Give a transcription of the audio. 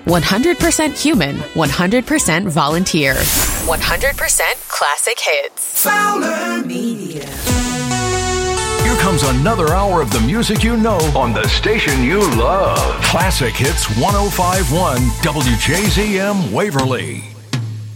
100% human, 100% volunteer. 100% classic hits. Fowler Media. Here comes another hour of the music you know on the station you love. Classic Hits 105.1 WJZM Waverly.